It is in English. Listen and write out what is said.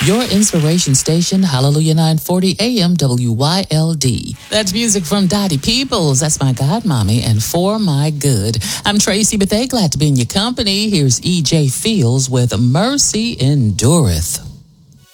Your inspiration station, Hallelujah 940 AM WYLD. That's music from Dottie Peoples. That's my godmommy and For My Good. I'm Tracy Bethea. Glad to be in your company. Here's E.J. Fields with Mercy Endureth.